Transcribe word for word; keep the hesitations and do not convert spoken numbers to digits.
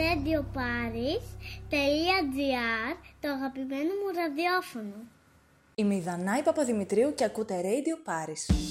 radio paris τελεία gr, το αγαπημένο μου ραδιόφωνο. Είμαι η Δανάη Παπαδημητρίου και ακούτε Radio Paris.